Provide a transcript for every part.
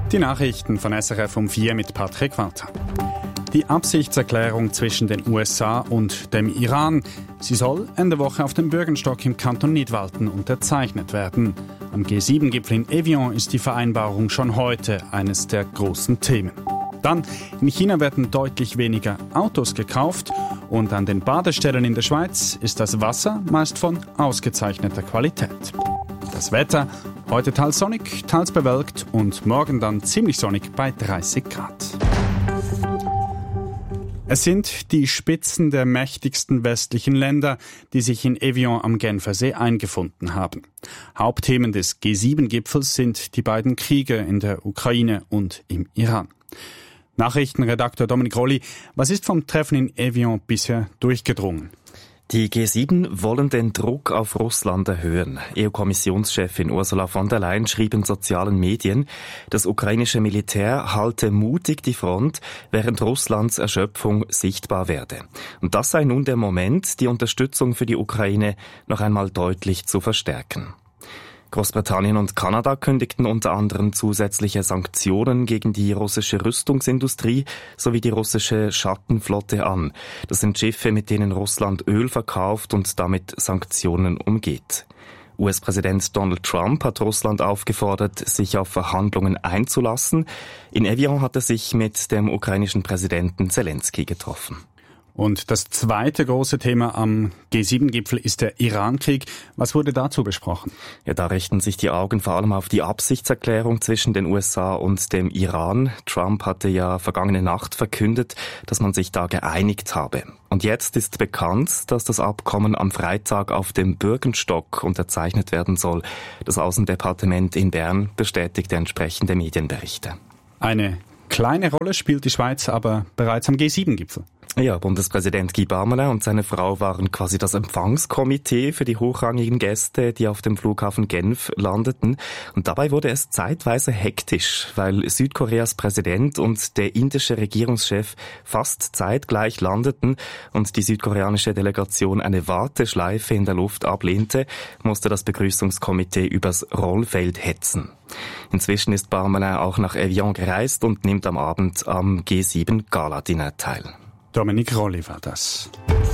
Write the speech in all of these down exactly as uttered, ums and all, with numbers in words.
Die Nachrichten von S R F um vier mit Patrick Walter. Die Absichtserklärung zwischen den U S A und dem Iran. Sie soll Ende Woche auf dem Bürgenstock im Kanton Nidwalden unterzeichnet werden. Am G sieben Gipfel in Evian ist die Vereinbarung schon heute eines der großen Themen. Dann, in China werden deutlich weniger Autos gekauft und an den Badestellen in der Schweiz ist das Wasser meist von ausgezeichneter Qualität. Das Wetter, heute teils sonnig, teils bewölkt und morgen dann ziemlich sonnig bei dreißig Grad. Es sind die Spitzen der mächtigsten westlichen Länder, die sich in Evian am Genfersee eingefunden haben. Hauptthemen des G sieben Gipfels sind die beiden Kriege in der Ukraine und im Iran. Nachrichtenredakteur Dominik Rolli, was ist vom Treffen in Evian bisher durchgedrungen? Die G sieben wollen den Druck auf Russland erhöhen. E U-Kommissionschefin Ursula von der Leyen schrieb in sozialen Medien, das ukrainische Militär halte mutig die Front, während Russlands Erschöpfung sichtbar werde. Und das sei nun der Moment, die Unterstützung für die Ukraine noch einmal deutlich zu verstärken. Großbritannien und Kanada kündigten unter anderem zusätzliche Sanktionen gegen die russische Rüstungsindustrie sowie die russische Schattenflotte an. Das sind Schiffe, mit denen Russland Öl verkauft und damit Sanktionen umgeht. U S-Präsident Donald Trump hat Russland aufgefordert, sich auf Verhandlungen einzulassen. In Evian hat er sich mit dem ukrainischen Präsidenten Zelensky getroffen. Und das zweite große Thema am G sieben Gipfel ist der Iran-Krieg. Was wurde dazu besprochen? Ja, da richten sich die Augen vor allem auf die Absichtserklärung zwischen den U S A und dem Iran. Trump hatte ja vergangene Nacht verkündet, dass man sich da geeinigt habe. Und jetzt ist bekannt, dass das Abkommen am Freitag auf dem Bürgenstock unterzeichnet werden soll. Das Außendepartement in Bern bestätigte entsprechende Medienberichte. Eine kleine Rolle spielt die Schweiz aber bereits am G sieben Gipfel. Ja, Bundespräsident Guy Parmelin und seine Frau waren quasi das Empfangskomitee für die hochrangigen Gäste, die auf dem Flughafen Genf landeten. Und dabei wurde es zeitweise hektisch, weil Südkoreas Präsident und der indische Regierungschef fast zeitgleich landeten und die südkoreanische Delegation eine Warteschleife in der Luft ablehnte, musste das Begrüßungskomitee übers Rollfeld hetzen. Inzwischen ist Parmelin auch nach Evian gereist und nimmt am Abend am G sieben Gala-Dinner teil. Dominik Rolli war das.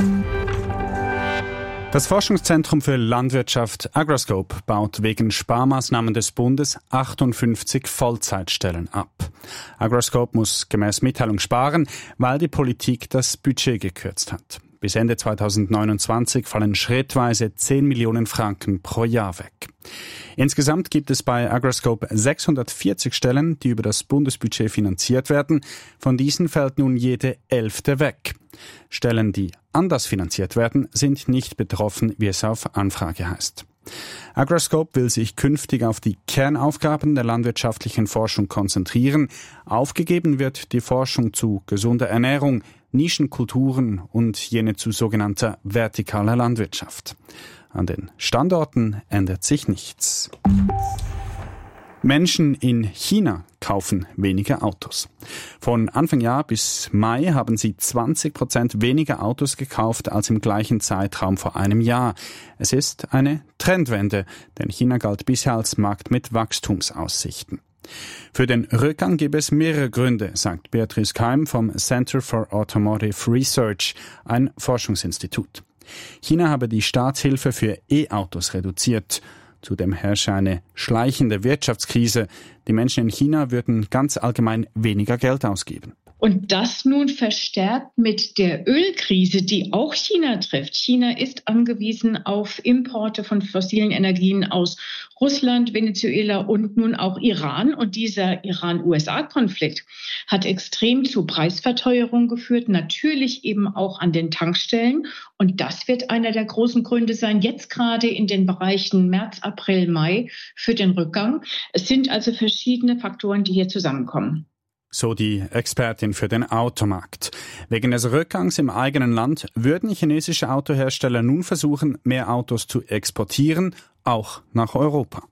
Das Forschungszentrum für Landwirtschaft Agroscope baut wegen Sparmaßnahmen des Bundes achtundfünfzig Vollzeitstellen ab. Agroscope muss gemäß Mitteilung sparen, weil die Politik das Budget gekürzt hat. Bis Ende zweitausendneunundzwanzig fallen schrittweise zehn Millionen Franken pro Jahr weg. Insgesamt gibt es bei Agroscope sechshundertvierzig Stellen, die über das Bundesbudget finanziert werden. Von diesen fällt nun jede elfte weg. Stellen, die anders finanziert werden, sind nicht betroffen, wie es auf Anfrage heißt. Agroscope will sich künftig auf die Kernaufgaben der landwirtschaftlichen Forschung konzentrieren. Aufgegeben wird die Forschung zu gesunder Ernährung, Nischenkulturen und jene zu sogenannter vertikaler Landwirtschaft. An den Standorten ändert sich nichts. Menschen in China kaufen weniger Autos. Von Anfang Jahr bis Mai haben sie zwanzig Prozent weniger Autos gekauft als im gleichen Zeitraum vor einem Jahr. Es ist eine Trendwende, denn China galt bisher als Markt mit Wachstumsaussichten. Für den Rückgang gibt es mehrere Gründe, sagt Beatrice Keim vom Center for Automotive Research, ein Forschungsinstitut. China habe die Staatshilfe für E-Autos reduziert. Zudem herrsche eine schleichende Wirtschaftskrise. Die Menschen in China würden ganz allgemein weniger Geld ausgeben. Und das nun verstärkt mit der Ölkrise, die auch China trifft. China ist angewiesen auf Importe von fossilen Energien aus Russland, Venezuela und nun auch Iran. Und dieser Iran-U S A-Konflikt hat extrem zu Preisverteuerung geführt, natürlich eben auch an den Tankstellen. Und das wird einer der großen Gründe sein, jetzt gerade in den Bereichen März, April, Mai für den Rückgang. Es sind also verschiedene Faktoren, die hier zusammenkommen. So die Expertin für den Automarkt. Wegen des Rückgangs im eigenen Land würden chinesische Autohersteller nun versuchen, mehr Autos zu exportieren, auch nach Europa.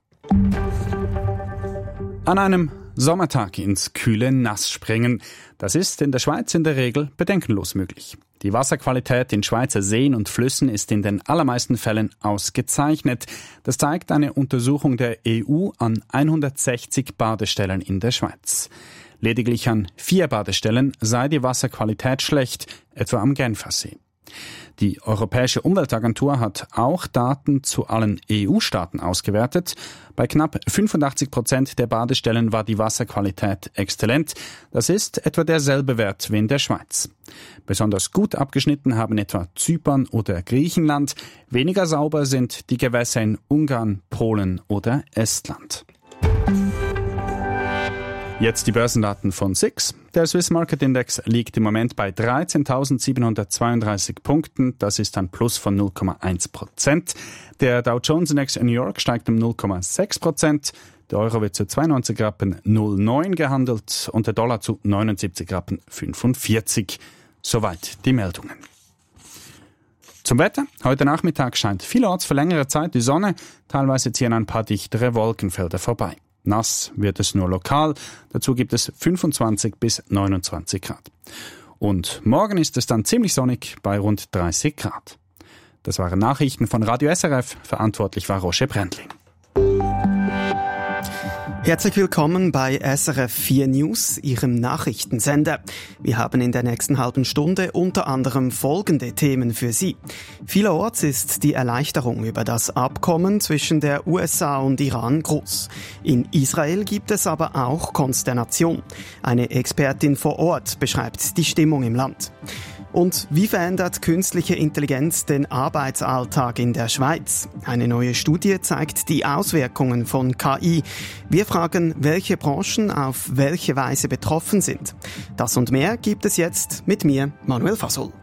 An einem Sommertag ins kühle Nass springen, das ist in der Schweiz in der Regel bedenkenlos möglich. Die Wasserqualität in Schweizer Seen und Flüssen ist in den allermeisten Fällen ausgezeichnet. Das zeigt eine Untersuchung der E U an hundertsechzig Badestellen in der Schweiz. Lediglich an vier Badestellen sei die Wasserqualität schlecht, etwa am Genfersee. Die Europäische Umweltagentur hat auch Daten zu allen E U-Staaten ausgewertet. Bei knapp fünfundachtzig Prozent der Badestellen war die Wasserqualität exzellent. Das ist etwa derselbe Wert wie in der Schweiz. Besonders gut abgeschnitten haben etwa Zypern oder Griechenland. Weniger sauber sind die Gewässer in Ungarn, Polen oder Estland. Jetzt die Börsendaten von S I X. Der Swiss Market Index liegt im Moment bei dreizehntausendsiebenhundertzweiunddreißig Punkten. Das ist ein Plus von null Komma eins Prozent. Der Dow Jones Index in New York steigt um null Komma sechs Prozent. Der Euro wird zu zweiundneunzig Rappen null Komma neun gehandelt und der Dollar zu neunundsiebzig Rappen fünfundvierzig. Soweit die Meldungen. Zum Wetter. Heute Nachmittag scheint vielerorts für längere Zeit die Sonne. Teilweise ziehen ein paar dichtere Wolkenfelder vorbei. Nass wird es nur lokal, dazu gibt es fünfundzwanzig bis neunundzwanzig Grad. Und morgen ist es dann ziemlich sonnig bei rund dreißig Grad. Das waren Nachrichten von Radio S R F, verantwortlich war Roger Brändlin. Herzlich willkommen bei S R F vier News, Ihrem Nachrichtensender. Wir haben in der nächsten halben Stunde unter anderem folgende Themen für Sie. Vielerorts ist die Erleichterung über das Abkommen zwischen der U S A und Iran groß. In Israel gibt es aber auch Konsternation. Eine Expertin vor Ort beschreibt die Stimmung im Land. Und wie verändert künstliche Intelligenz den Arbeitsalltag in der Schweiz? Eine neue Studie zeigt die Auswirkungen von K I. Wir fragen, welche Branchen auf welche Weise betroffen sind. Das und mehr gibt es jetzt mit mir, Manuel Fasol.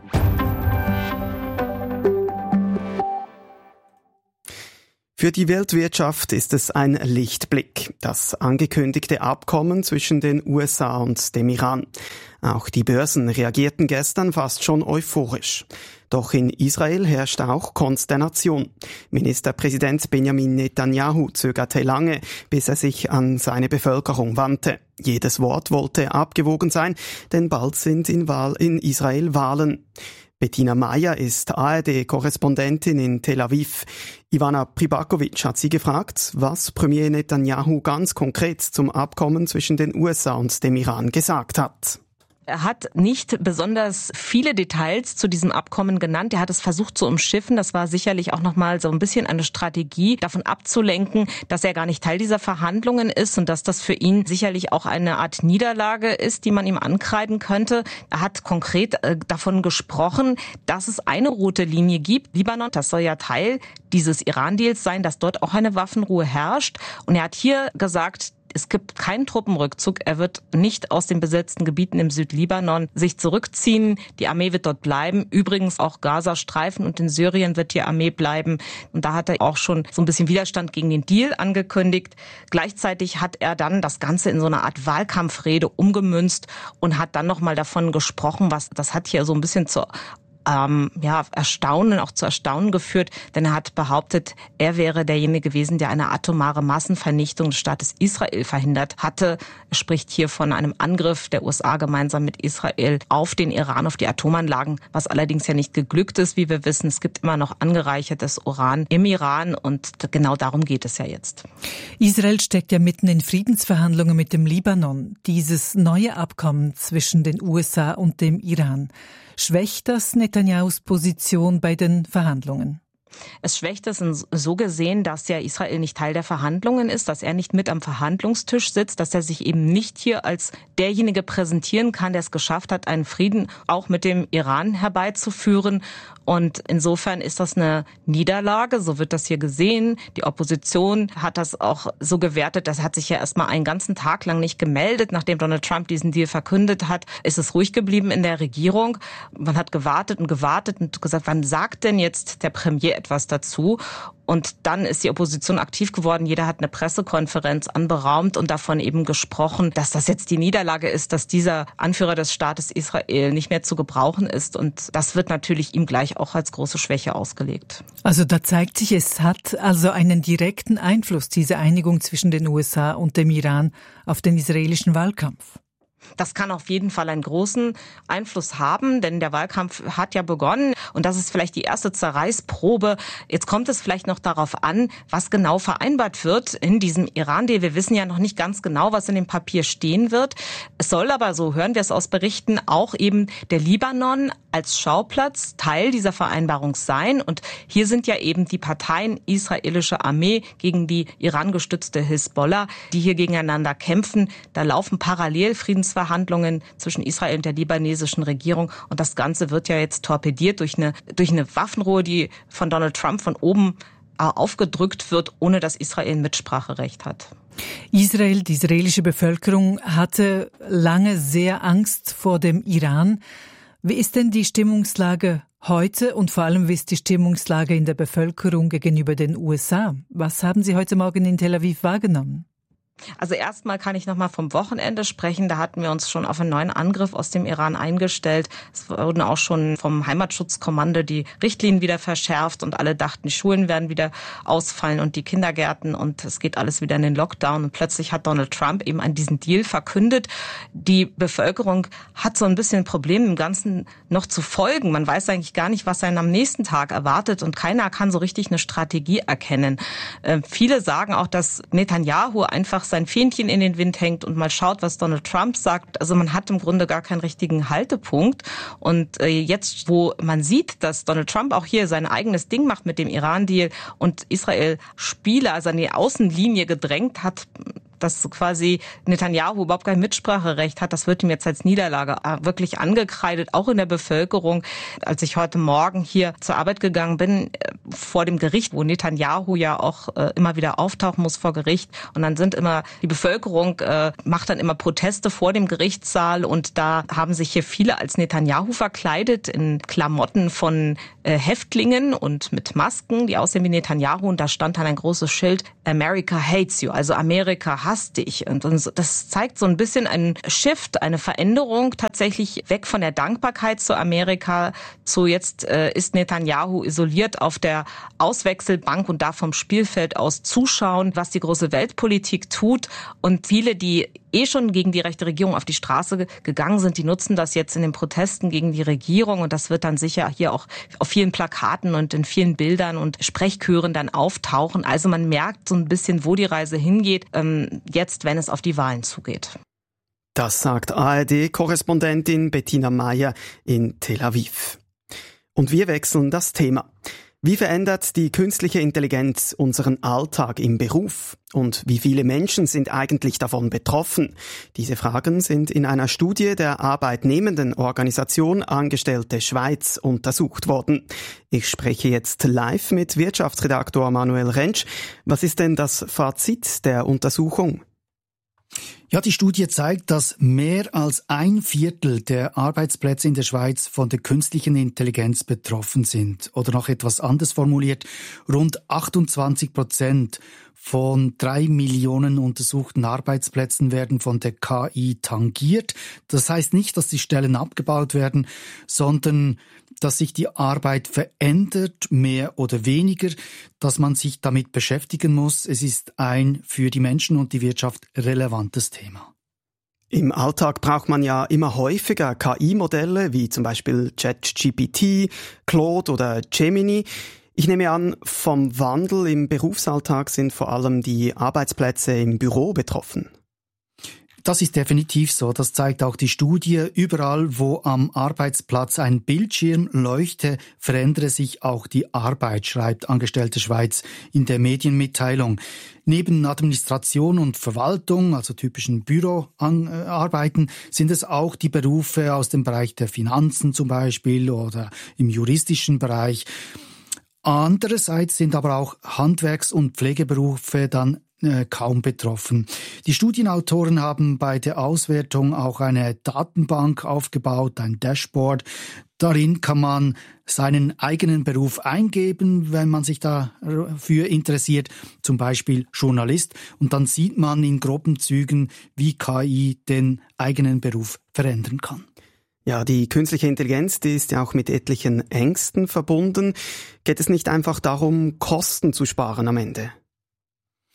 Für die Weltwirtschaft ist es ein Lichtblick, das angekündigte Abkommen zwischen den U S A und dem Iran. Auch die Börsen reagierten gestern fast schon euphorisch. Doch in Israel herrscht auch Konsternation. Ministerpräsident Benjamin Netanyahu zögerte lange, bis er sich an seine Bevölkerung wandte. Jedes Wort wollte abgewogen sein, denn bald sind in, Wahl, in Israel Wahlen. Bettina Meyer ist A R D-Korrespondentin in Tel Aviv. Ivana Pribakovic hat sie gefragt, was Premier Netanyahu ganz konkret zum Abkommen zwischen den U S A und dem Iran gesagt hat. Er hat nicht besonders viele Details zu diesem Abkommen genannt. Er hat es versucht zu umschiffen. Das war sicherlich auch nochmal so ein bisschen eine Strategie, davon abzulenken, dass er gar nicht Teil dieser Verhandlungen ist und dass das für ihn sicherlich auch eine Art Niederlage ist, die man ihm ankreiden könnte. Er hat konkret äh, davon gesprochen, dass es eine rote Linie gibt. Libanon, das soll ja Teil dieses Iran-Deals sein, dass dort auch eine Waffenruhe herrscht. Und er hat hier gesagt, es gibt keinen Truppenrückzug. Er wird nicht aus den besetzten Gebieten im Südlibanon sich zurückziehen. Die Armee wird dort bleiben. Übrigens auch Gazastreifen und in Syrien wird die Armee bleiben. Und da hat er auch schon so ein bisschen Widerstand gegen den Deal angekündigt. Gleichzeitig hat er dann das Ganze in so eine Art Wahlkampfrede umgemünzt und hat dann nochmal davon gesprochen, was, das hat hier so ein bisschen zur Ähm, ja, Erstaunen, auch zu Erstaunen geführt, denn er hat behauptet, er wäre derjenige gewesen, der eine atomare Massenvernichtung des Staates Israel verhindert hatte. Er spricht hier von einem Angriff der U S A gemeinsam mit Israel auf den Iran, auf die Atomanlagen, was allerdings ja nicht geglückt ist, wie wir wissen. Es gibt immer noch angereichertes Uran im Iran und genau darum geht es ja jetzt. Israel steckt ja mitten in Friedensverhandlungen mit dem Libanon. Dieses neue Abkommen zwischen den U S A und dem Iran. Schwächt das Netanyahus Position bei den Verhandlungen? Es schwächt es so gesehen, dass ja Israel nicht Teil der Verhandlungen ist, dass er nicht mit am Verhandlungstisch sitzt, dass er sich eben nicht hier als derjenige präsentieren kann, der es geschafft hat, einen Frieden auch mit dem Iran herbeizuführen. Und insofern ist das eine Niederlage, so wird das hier gesehen. Die Opposition hat das auch so gewertet, das hat sich ja erstmal einen ganzen Tag lang nicht gemeldet. Nachdem Donald Trump diesen Deal verkündet hat, ist es ruhig geblieben in der Regierung. Man hat gewartet und gewartet und gesagt, wann sagt denn jetzt der Premier etwas dazu? Und dann ist die Opposition aktiv geworden. Jeder hat eine Pressekonferenz anberaumt und davon eben gesprochen, dass das jetzt die Niederlage ist, dass dieser Anführer des Staates Israel nicht mehr zu gebrauchen ist. Und das wird natürlich ihm gleich auch als große Schwäche ausgelegt. Also da zeigt sich, es hat also einen direkten Einfluss, diese Einigung zwischen den U S A und dem Iran, auf den israelischen Wahlkampf. Das kann auf jeden Fall einen großen Einfluss haben, denn der Wahlkampf hat ja begonnen und das ist vielleicht die erste Zerreißprobe. Jetzt kommt es vielleicht noch darauf an, was genau vereinbart wird in diesem Iran-Deal. Wir wissen ja noch nicht ganz genau, was in dem Papier stehen wird. Es soll aber, so hören wir es aus Berichten, auch eben der Libanon als Schauplatz Teil dieser Vereinbarung sein. Und hier sind ja eben die Parteien israelische Armee gegen die Iran gestützte Hisbollah, die hier gegeneinander kämpfen. Da laufen parallel Friedensverhandlungen zwischen Israel und der libanesischen Regierung. Und das Ganze wird ja jetzt torpediert durch eine, durch eine Waffenruhe, die von Donald Trump von oben aufgedrückt wird, ohne dass Israel ein Mitspracherecht hat. Israel, die israelische Bevölkerung hatte lange sehr Angst vor dem Iran. Wie ist denn die Stimmungslage heute und vor allem wie ist die Stimmungslage in der Bevölkerung gegenüber den U S A? Was haben Sie heute Morgen in Tel Aviv wahrgenommen? Also erstmal kann ich noch mal vom Wochenende sprechen. Da hatten wir uns schon auf einen neuen Angriff aus dem Iran eingestellt. Es wurden auch schon vom Heimatschutzkommando die Richtlinien wieder verschärft und alle dachten, die Schulen werden wieder ausfallen und die Kindergärten und es geht alles wieder in den Lockdown. Und plötzlich hat Donald Trump eben an diesen Deal verkündet. Die Bevölkerung hat so ein bisschen ein Problem, dem Ganzen noch zu folgen. Man weiß eigentlich gar nicht, was einen am nächsten Tag erwartet und keiner kann so richtig eine Strategie erkennen. Äh, viele sagen auch, dass Netanyahu einfach sein Fähnchen in den Wind hängt und mal schaut, was Donald Trump sagt. Also man hat im Grunde gar keinen richtigen Haltepunkt. Und äh, jetzt, wo man sieht, dass Donald Trump auch hier sein eigenes Ding macht mit dem Iran-Deal und Israel Spieler, also an die Außenlinie gedrängt hat, dass quasi Netanyahu überhaupt kein Mitspracherecht hat, das wird ihm jetzt als Niederlage wirklich angekreidet, auch in der Bevölkerung. Als ich heute Morgen hier zur Arbeit gegangen bin, vor dem Gericht, wo Netanyahu ja auch immer wieder auftauchen muss vor Gericht, und dann sind immer, die Bevölkerung macht dann immer Proteste vor dem Gerichtssaal und da haben sich hier viele als Netanyahu verkleidet in Klamotten von Häftlingen und mit Masken, die aussehen wie Netanyahu, und da stand dann ein großes Schild, America hates you, also Amerika hasst dich. Und das zeigt so ein bisschen einen Shift, eine Veränderung tatsächlich weg von der Dankbarkeit zu Amerika zu jetzt äh, ist Netanyahu isoliert auf der Auswechselbank und darf vom Spielfeld aus zuschauen, was die große Weltpolitik tut. Und viele, die eh schon gegen die rechte Regierung auf die Straße gegangen sind, die nutzen das jetzt in den Protesten gegen die Regierung und das wird dann sicher hier auch auf vielen Plakaten und in vielen Bildern und Sprechchören dann auftauchen. Also man merkt so ein bisschen, wo die Reise hingeht, ähm, jetzt, wenn es auf die Wahlen zugeht. Das sagt A R D-Korrespondentin Bettina Meyer in Tel Aviv. Und wir wechseln das Thema. Wie verändert die künstliche Intelligenz unseren Alltag im Beruf? Und wie viele Menschen sind eigentlich davon betroffen? Diese Fragen sind in einer Studie der Arbeitnehmendenorganisation Angestellte Schweiz untersucht worden. Ich spreche jetzt live mit Wirtschaftsredaktor Manuel Rentsch. Was ist denn das Fazit der Untersuchung? Ja, die Studie zeigt, dass mehr als ein Viertel der Arbeitsplätze in der Schweiz von der künstlichen Intelligenz betroffen sind. Oder noch etwas anders formuliert, rund achtundzwanzig Prozent von drei Millionen untersuchten Arbeitsplätzen werden von der K I tangiert. Das heißt nicht, dass die Stellen abgebaut werden, sondern dass sich die Arbeit verändert, mehr oder weniger, dass man sich damit beschäftigen muss. Es ist ein für die Menschen und die Wirtschaft relevantes Thema. Im Alltag braucht man ja immer häufiger K I-Modelle, wie zum Beispiel ChatGPT, Claude oder Gemini. Ich nehme an, vom Wandel im Berufsalltag sind vor allem die Arbeitsplätze im Büro betroffen. Das ist definitiv so. Das zeigt auch die Studie. Überall, wo am Arbeitsplatz ein Bildschirm leuchte, verändere sich auch die Arbeit, schreibt Angestellte Schweiz in der Medienmitteilung. Neben Administration und Verwaltung, also typischen Büroarbeiten, sind es auch die Berufe aus dem Bereich der Finanzen zum Beispiel oder im juristischen Bereich. Andererseits sind aber auch Handwerks- und Pflegeberufe dann äh, kaum betroffen. Die Studienautoren haben bei der Auswertung auch eine Datenbank aufgebaut, ein Dashboard. Darin kann man seinen eigenen Beruf eingeben, wenn man sich dafür interessiert, zum Beispiel Journalist. Und dann sieht man in groben Zügen, wie K I den eigenen Beruf verändern kann. Ja, die künstliche Intelligenz, die ist ja auch mit etlichen Ängsten verbunden. Geht es nicht einfach darum, Kosten zu sparen am Ende?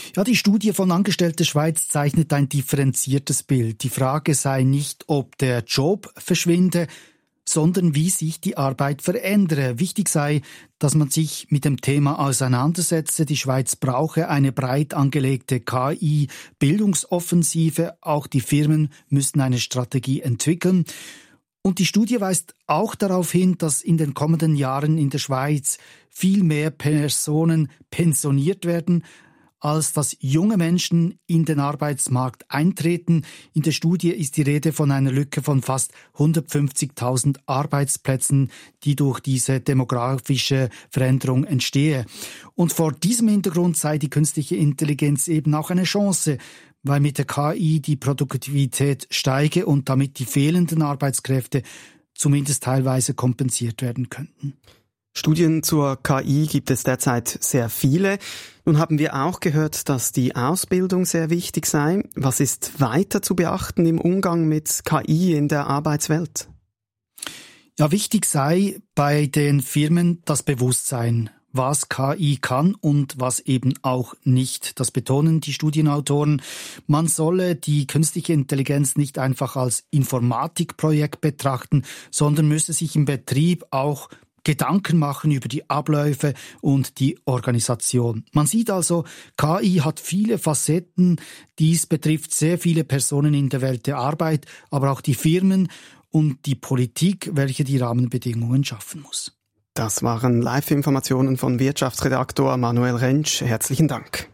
Ja, die Studie von Angestellte Schweiz zeichnet ein differenziertes Bild. Die Frage sei nicht, ob der Job verschwinde, sondern wie sich die Arbeit verändere. Wichtig sei, dass man sich mit dem Thema auseinandersetze. Die Schweiz brauche eine breit angelegte K I-Bildungsoffensive. Auch die Firmen müssten eine Strategie entwickeln. Und die Studie weist auch darauf hin, dass in den kommenden Jahren in der Schweiz viel mehr Personen pensioniert werden, als dass junge Menschen in den Arbeitsmarkt eintreten. In der Studie ist die Rede von einer Lücke von fast hundertfünfzigtausend Arbeitsplätzen, die durch diese demografische Veränderung entstehe. Und vor diesem Hintergrund sei die künstliche Intelligenz eben auch eine Chance, weil mit der K I die Produktivität steige und damit die fehlenden Arbeitskräfte zumindest teilweise kompensiert werden könnten. Studien zur K I gibt es derzeit sehr viele. Nun haben wir auch gehört, dass die Ausbildung sehr wichtig sei. Was ist weiter zu beachten im Umgang mit K I in der Arbeitswelt? Ja, wichtig sei bei den Firmen das Bewusstsein, was K I kann und was eben auch nicht. Das betonen die Studienautoren. Man solle die künstliche Intelligenz nicht einfach als Informatikprojekt betrachten, sondern müsse sich im Betrieb auch Gedanken machen über die Abläufe und die Organisation. Man sieht also, K I hat viele Facetten. Dies betrifft sehr viele Personen in der Welt der Arbeit, aber auch die Firmen und die Politik, welche die Rahmenbedingungen schaffen muss. Das waren Live-Informationen von Wirtschaftsredaktor Manuel Rentsch. Herzlichen Dank.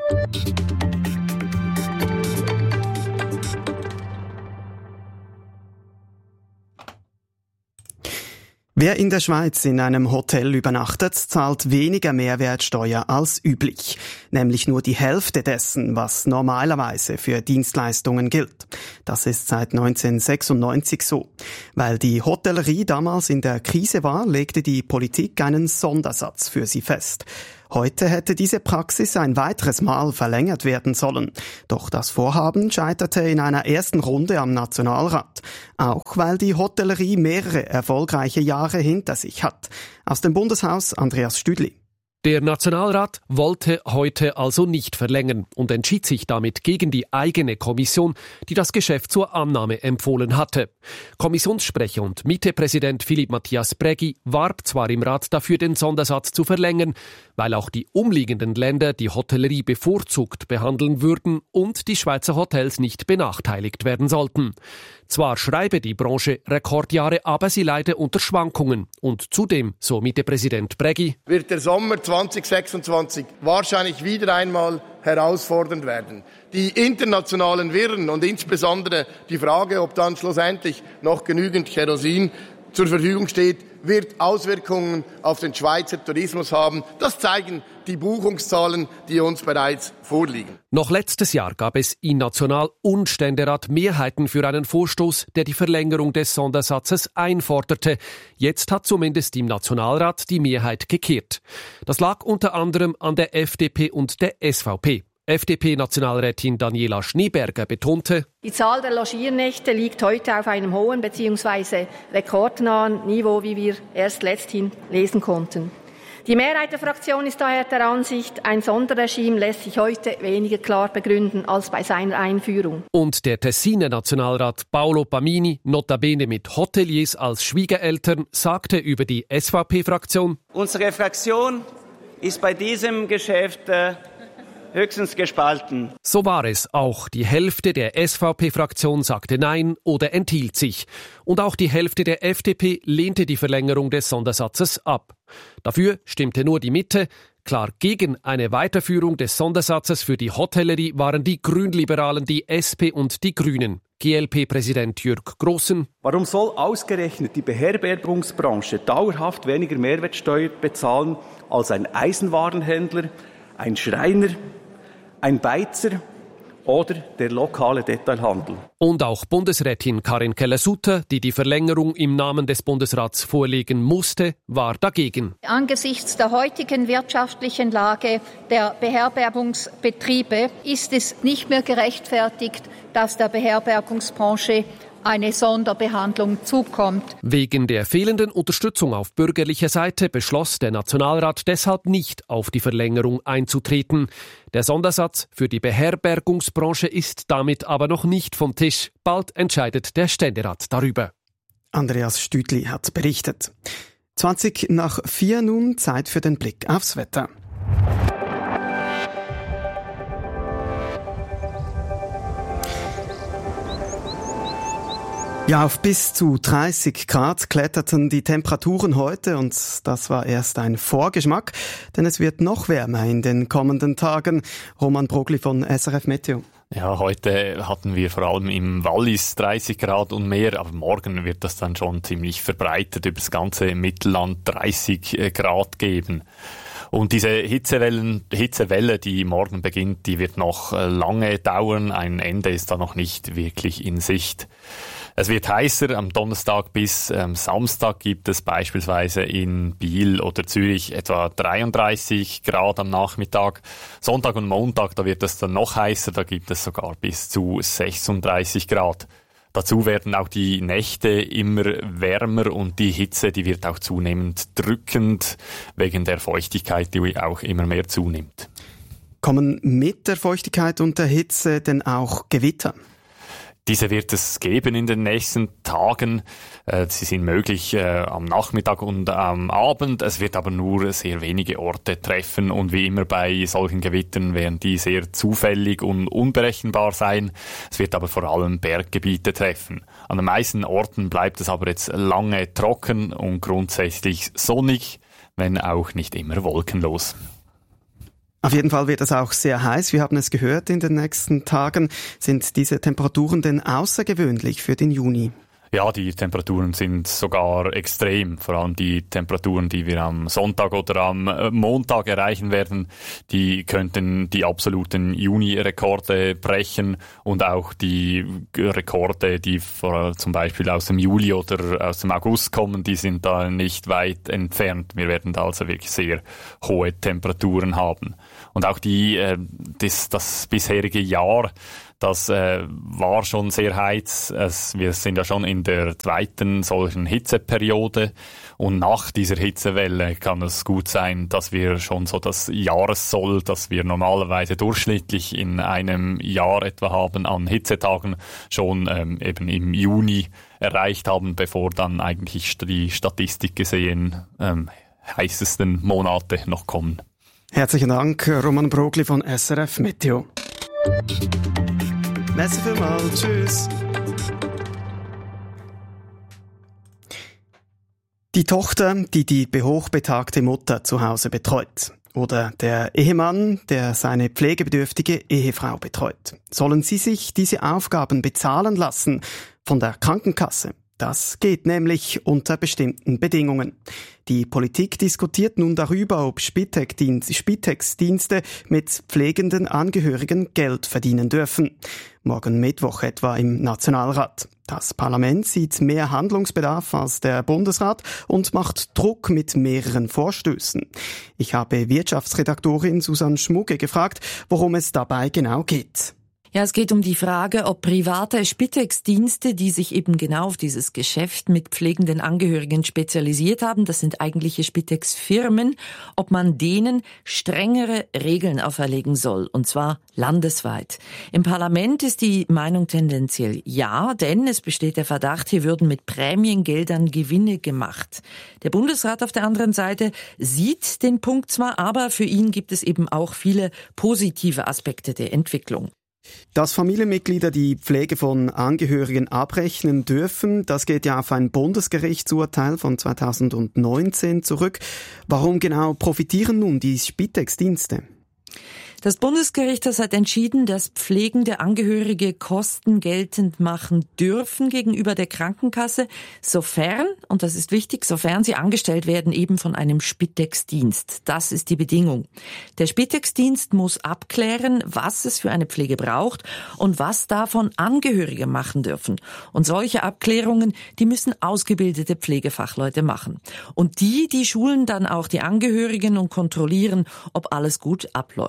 Wer in der Schweiz in einem Hotel übernachtet, zahlt weniger Mehrwertsteuer als üblich, nämlich nur die Hälfte dessen, was normalerweise für Dienstleistungen gilt. Das ist seit neunzehnhundertsechsundneunzig so. Weil die Hotellerie damals in der Krise war, legte die Politik einen Sondersatz für sie fest. Heute hätte diese Praxis ein weiteres Mal verlängert werden sollen. Doch das Vorhaben scheiterte in einer ersten Runde am Nationalrat. Auch weil die Hotellerie mehrere erfolgreiche Jahre hinter sich hat. Aus dem Bundeshaus Andreas Stüdli. Der Nationalrat wollte heute also nicht verlängern und entschied sich damit gegen die eigene Kommission, die das Geschäft zur Annahme empfohlen hatte. Kommissionssprecher und Mittepräsident Philipp Matthias Brägi warb zwar im Rat dafür, den Sondersatz zu verlängern, weil auch die umliegenden Länder die Hotellerie bevorzugt behandeln würden und die Schweizer Hotels nicht benachteiligt werden sollten. Zwar schreibe die Branche Rekordjahre, aber sie leide unter Schwankungen. Und zudem, so Mittepräsident Brägi, wird der Sommer zweitausendsechsundzwanzig wahrscheinlich wieder einmal herausfordernd werden. Die internationalen Wirren und insbesondere die Frage, ob dann schlussendlich noch genügend Kerosin zur Verfügung steht, wird Auswirkungen auf den Schweizer Tourismus haben. Das zeigen die Buchungszahlen, die uns bereits vorliegen. Noch letztes Jahr gab es in National- und Ständerat Mehrheiten für einen Vorstoß, der die Verlängerung des Sondersatzes einforderte. Jetzt hat zumindest im Nationalrat die Mehrheit gekehrt. Das lag unter anderem an der F D P und der S V P. F D P-Nationalrätin Daniela Schneeberger betonte, die Zahl der Logiernächte liegt heute auf einem hohen bzw. rekordnahen Niveau, wie wir erst letzthin lesen konnten. Die Mehrheit der Fraktion ist daher der Ansicht, ein Sonderregime lässt sich heute weniger klar begründen als bei seiner Einführung. Und der Tessiner Nationalrat Paolo Pamini, notabene mit Hoteliers als Schwiegereltern, sagte über die S V P-Fraktion: Unsere Fraktion ist bei diesem Geschäft äh, höchstens gespalten. So war es auch. Die Hälfte der S V P-Fraktion sagte Nein oder enthielt sich. Und auch die Hälfte der F D P lehnte die Verlängerung des Sondersatzes ab. Dafür stimmte nur die Mitte. Klar gegen eine Weiterführung des Sondersatzes für die Hotellerie waren die Grünliberalen, die S P und die Grünen. G L P-Präsident Jürg Grossen: Warum soll ausgerechnet die Beherbergungsbranche dauerhaft weniger Mehrwertsteuer bezahlen als ein Eisenwarenhändler, ein Schreiner, ein Beizer oder der lokale Detailhandel? Und auch Bundesrätin Karin Keller-Sutter, die die Verlängerung im Namen des Bundesrats vorlegen musste, war dagegen. Angesichts der heutigen wirtschaftlichen Lage der Beherbergungsbetriebe ist es nicht mehr gerechtfertigt, dass der Beherbergungsbranche eine Sonderbehandlung zukommt. Wegen der fehlenden Unterstützung auf bürgerlicher Seite beschloss der Nationalrat deshalb nicht, auf die Verlängerung einzutreten. Der Sondersatz für die Beherbergungsbranche ist damit aber noch nicht vom Tisch. Bald entscheidet der Ständerat darüber. Andreas Stütli hat berichtet. zwanzig nach vier nun, Zeit für den Blick aufs Wetter. Ja, auf bis zu dreißig Grad kletterten die Temperaturen heute und das war erst ein Vorgeschmack, denn es wird noch wärmer in den kommenden Tagen. Roman Brogli von S R F Meteo. Ja, heute hatten wir vor allem im Wallis dreißig Grad und mehr, aber morgen wird das dann schon ziemlich verbreitet über das ganze Mittelland dreißig Grad geben. Und diese Hitzewellen, Hitzewelle, die morgen beginnt, die wird noch lange dauern. Ein Ende ist da noch nicht wirklich in Sicht. Es wird heißer. Am Donnerstag bis ähm, Samstag gibt es beispielsweise in Biel oder Zürich etwa dreiunddreißig Grad am Nachmittag. Sonntag und Montag, da wird es dann noch heißer. Da gibt es sogar bis zu sechsunddreißig Grad. Dazu werden auch die Nächte immer wärmer und die Hitze, die wird auch zunehmend drückend wegen der Feuchtigkeit, die auch immer mehr zunimmt. Kommen mit der Feuchtigkeit und der Hitze denn auch Gewitter? Diese wird es geben in den nächsten Tagen. Sie sind möglich äh, am Nachmittag und am Abend. Es wird aber nur sehr wenige Orte treffen. Und wie immer bei solchen Gewittern werden die sehr zufällig und unberechenbar sein. Es wird aber vor allem Berggebiete treffen. An den meisten Orten bleibt es aber jetzt lange trocken und grundsätzlich sonnig, wenn auch nicht immer wolkenlos. Auf jeden Fall wird es auch sehr heiß. Wir haben es gehört in den nächsten Tagen. Sind diese Temperaturen denn außergewöhnlich für den Juni? Ja, die Temperaturen sind sogar extrem. Vor allem die Temperaturen, die wir am Sonntag oder am Montag erreichen werden, die könnten die absoluten Juni-Rekorde brechen und auch die Rekorde, die vor, zum Beispiel aus dem Juli oder aus dem August kommen, die sind da nicht weit entfernt. Wir werden da also wirklich sehr hohe Temperaturen haben. Und auch die, äh, das, das bisherige Jahr, das äh, war schon sehr heiß. Es, wir sind ja schon in der zweiten solchen Hitzeperiode und nach dieser Hitzewelle kann es gut sein, dass wir schon so das Jahressoll, das wir normalerweise durchschnittlich in einem Jahr etwa haben an Hitzetagen, schon ähm, eben im Juni erreicht haben, bevor dann eigentlich die Statistik gesehen ähm, heißesten Monate noch kommen. Herzlichen Dank, Roman Brogli von S R F Meteo. Merci vielmals. Tschüss. Die Tochter, die die hochbetagte Mutter zu Hause betreut. Oder der Ehemann, der seine pflegebedürftige Ehefrau betreut. Sollen sie sich diese Aufgaben bezahlen lassen von der Krankenkasse? Das geht nämlich unter bestimmten Bedingungen. Die Politik diskutiert nun darüber, ob Spitex-Dienste mit pflegenden Angehörigen Geld verdienen dürfen. Morgen Mittwoch etwa im Nationalrat. Das Parlament sieht mehr Handlungsbedarf als der Bundesrat und macht Druck mit mehreren Vorstößen. Ich habe Wirtschaftsredaktorin Susanne Schmucke gefragt, worum es dabei genau geht. Ja, es geht um die Frage, ob private Spitex-Dienste, die sich eben genau auf dieses Geschäft mit pflegenden Angehörigen spezialisiert haben, das sind eigentliche Spitex-Firmen, ob man denen strengere Regeln auferlegen soll, und zwar landesweit. Im Parlament ist die Meinung tendenziell ja, denn es besteht der Verdacht, hier würden mit Prämiengeldern Gewinne gemacht. Der Bundesrat auf der anderen Seite sieht den Punkt zwar, aber für ihn gibt es eben auch viele positive Aspekte der Entwicklung. Dass Familienmitglieder die Pflege von Angehörigen abrechnen dürfen, das geht ja auf ein Bundesgerichtsurteil von zweitausendneunzehn zurück. Warum genau profitieren nun die Spitex-Dienste? Das Bundesgericht hat entschieden, dass pflegende Angehörige Kosten geltend machen dürfen gegenüber der Krankenkasse, sofern, und das ist wichtig, sofern sie angestellt werden eben von einem Spitex-Dienst. Das ist die Bedingung. Der Spitex-Dienst muss abklären, was es für eine Pflege braucht und was davon Angehörige machen dürfen. Und solche Abklärungen, die müssen ausgebildete Pflegefachleute machen. Und die, die schulen dann auch die Angehörigen und kontrollieren, ob alles gut abläuft.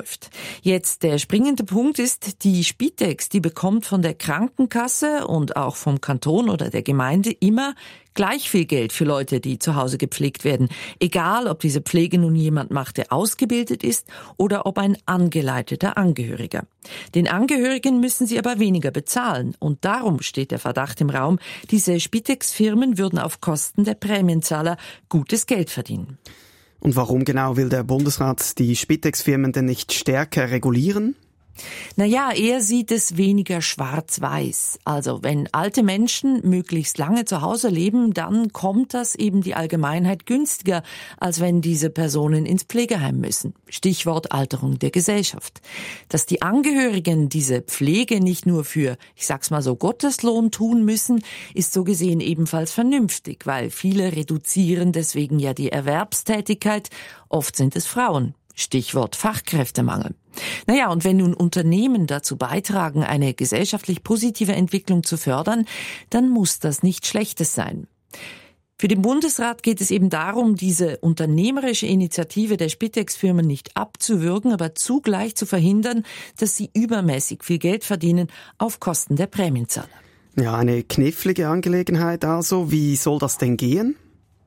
Jetzt der springende Punkt ist, die Spitex, die bekommt von der Krankenkasse und auch vom Kanton oder der Gemeinde immer gleich viel Geld für Leute, die zu Hause gepflegt werden. Egal, ob diese Pflege nun jemand macht, der ausgebildet ist oder ob ein angeleiteter Angehöriger. Den Angehörigen müssen sie aber weniger bezahlen. Und darum steht der Verdacht im Raum, diese Spitex-Firmen würden auf Kosten der Prämienzahler gutes Geld verdienen. Und warum genau will der Bundesrat die Spitex-Firmen denn nicht stärker regulieren? Naja, er sieht es weniger schwarz-weiß. Also wenn alte Menschen möglichst lange zu Hause leben, dann kommt das eben die Allgemeinheit günstiger, als wenn diese Personen ins Pflegeheim müssen. Stichwort Alterung der Gesellschaft. Dass die Angehörigen diese Pflege nicht nur für, ich sag's mal so, Gotteslohn tun müssen, ist so gesehen ebenfalls vernünftig, weil viele reduzieren deswegen ja die Erwerbstätigkeit. Oft sind es Frauen. Stichwort Fachkräftemangel. Naja, und wenn nun Unternehmen dazu beitragen, eine gesellschaftlich positive Entwicklung zu fördern, dann muss das nichts Schlechtes sein. Für den Bundesrat geht es eben darum, diese unternehmerische Initiative der Spitex-Firmen nicht abzuwürgen, aber zugleich zu verhindern, dass sie übermäßig viel Geld verdienen auf Kosten der Prämienzahler. Ja, eine knifflige Angelegenheit also. Wie soll das denn gehen?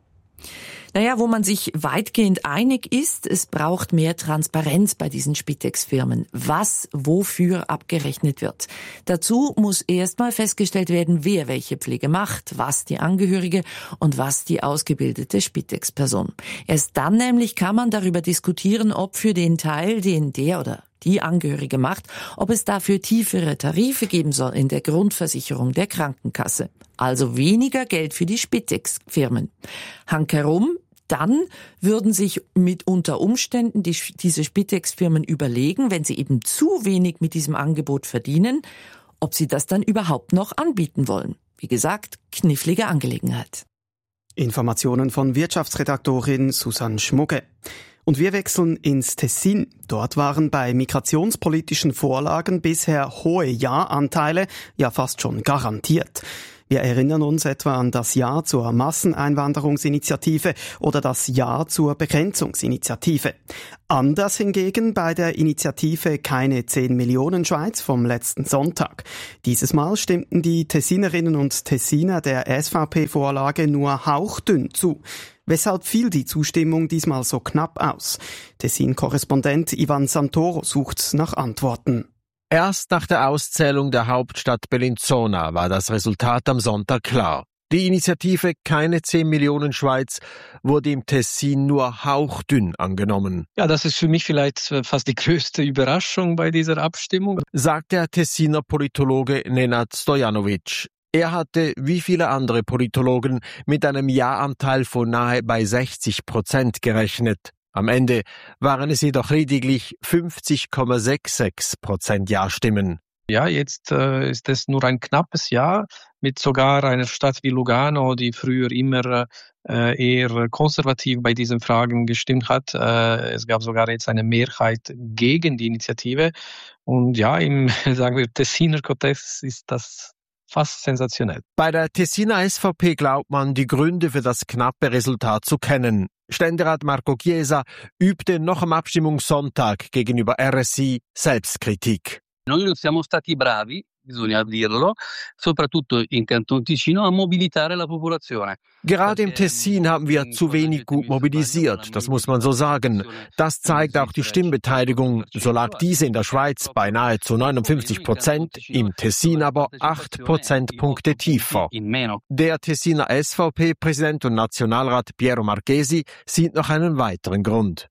Naja, wo man sich weitgehend einig ist, es braucht mehr Transparenz bei diesen Spitex-Firmen, was wofür abgerechnet wird. Dazu muss erstmal festgestellt werden, wer welche Pflege macht, was die Angehörige und was die ausgebildete Spitex-Person. Erst dann nämlich kann man darüber diskutieren, ob für den Teil, den der oder die Angehörige macht, ob es dafür tiefere Tarife geben soll in der Grundversicherung der Krankenkasse. Also weniger Geld für die Spitex-Firmen. Hankerum, dann würden sich mit unter Umständen die, diese Spitex-Firmen überlegen, wenn sie eben zu wenig mit diesem Angebot verdienen, ob sie das dann überhaupt noch anbieten wollen. Wie gesagt, knifflige Angelegenheit. Informationen von Wirtschaftsredaktorin Susanne Schmugge. Und wir wechseln ins Tessin. Dort waren bei migrationspolitischen Vorlagen bisher hohe Ja-Anteile, ja fast schon garantiert. Wir erinnern uns etwa an das Ja zur Masseneinwanderungsinitiative oder das Ja zur Begrenzungsinitiative. Anders hingegen bei der Initiative Keine zehn Millionen Schweiz vom letzten Sonntag. Dieses Mal stimmten die Tessinerinnen und Tessiner der S V P-Vorlage nur hauchdünn zu. Weshalb fiel die Zustimmung diesmal so knapp aus? Tessin-Korrespondent Ivan Santoro sucht nach Antworten. Erst nach der Auszählung der Hauptstadt Bellinzona war das Resultat am Sonntag klar. Die Initiative Keine zehn Millionen Schweiz wurde im Tessin nur hauchdünn angenommen. Ja, das ist für mich vielleicht fast die größte Überraschung bei dieser Abstimmung, sagt der Tessiner Politologe Nenad Stojanovic. Er hatte, wie viele andere Politologen, mit einem Ja-Anteil von nahe bei sechzig Prozent gerechnet. Am Ende waren es jedoch lediglich fünfzig Komma sechsundsechzig Prozent Ja-Stimmen. Ja, jetzt äh, ist es nur ein knappes Ja mit sogar einer Stadt wie Lugano, die früher immer äh, eher konservativ bei diesen Fragen gestimmt hat. Äh, es gab sogar jetzt eine Mehrheit gegen die Initiative. Und ja, im sagen wir Tessiner Kontext ist das fast sensationell. Bei der Tessiner S V P glaubt man, die Gründe für das knappe Resultat zu kennen. Ständerat Marco Chiesa übte noch am Abstimmungssonntag gegenüber R S I Selbstkritik. Noi non siamo stati bravi, bisogna dirlo, soprattutto in Canton Ticino, a mobilitare la popolazione. Gerade im Tessin haben wir zu wenig gut mobilisiert, das muss man so sagen. Das zeigt auch die Stimmbeteiligung. So lag diese in der Schweiz bei nahezu neunundfünfzig Prozent, im Tessin aber acht Prozentpunkte tiefer. Der Tessiner S V P-Präsident und Nationalrat Piero Marchesi sieht noch einen weiteren Grund.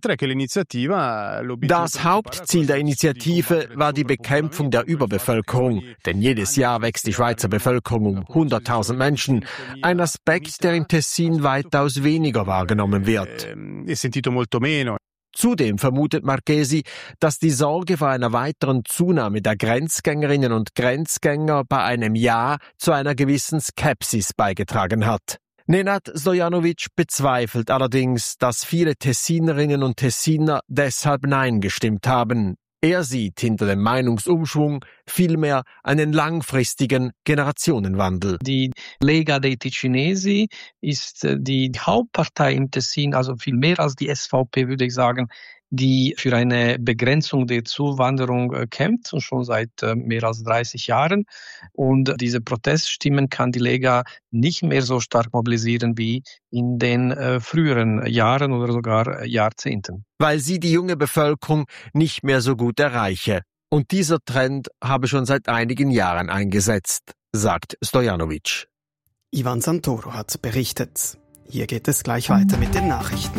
Das Hauptziel der Initiative war die Bekämpfung der Überbevölkerung, denn jedes Jahr wächst die Schweizer Bevölkerung um hunderttausend Menschen, ein Aspekt, der im Tessin weitaus weniger wahrgenommen wird. Zudem vermutet Marchesi, dass die Sorge vor einer weiteren Zunahme der Grenzgängerinnen und Grenzgänger bei einem Ja zu einer gewissen Skepsis beigetragen hat. Nenad Stojanovic bezweifelt allerdings, dass viele Tessinerinnen und Tessiner deshalb Nein gestimmt haben. Er sieht hinter dem Meinungsumschwung vielmehr einen langfristigen Generationenwandel. Die Lega dei Ticinesi ist die Hauptpartei im Tessin, also viel mehr als die S V P, würde ich sagen, die für eine Begrenzung der Zuwanderung äh, kämpft, schon seit äh, mehr als dreißig Jahren. Und diese Proteststimmen kann die Lega nicht mehr so stark mobilisieren wie in den äh, früheren Jahren oder sogar äh, Jahrzehnten. Weil sie die junge Bevölkerung nicht mehr so gut erreiche. Und dieser Trend habe schon seit einigen Jahren eingesetzt, sagt Stojanovic. Ivan Santoro hat berichtet. Hier geht es gleich weiter mit den Nachrichten.